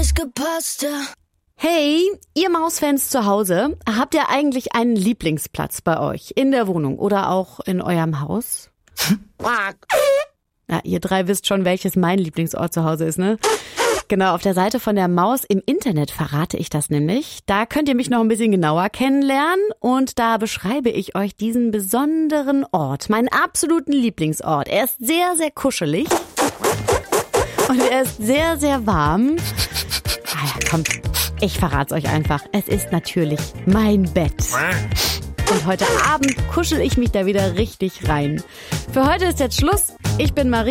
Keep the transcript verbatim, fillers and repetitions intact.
nicht gepasst, ja. Hey, ihr Mausfans zu Hause, habt ihr eigentlich einen Lieblingsplatz bei euch in der Wohnung oder auch in eurem Haus? Ja, ihr drei wisst schon, welches mein Lieblingsort zu Hause ist, ne? Genau, auf der Seite von der Maus im Internet verrate ich das nämlich. Da könnt ihr mich noch ein bisschen genauer kennenlernen und da beschreibe ich euch diesen besonderen Ort, meinen absoluten Lieblingsort. Er ist sehr, sehr kuschelig und er ist sehr, sehr warm. Ah ja, kommt, ich verrate es euch einfach. Es ist natürlich mein Bett. Und heute Abend kuschel ich mich da wieder richtig rein. Für heute ist jetzt Schluss. Ich bin Marie.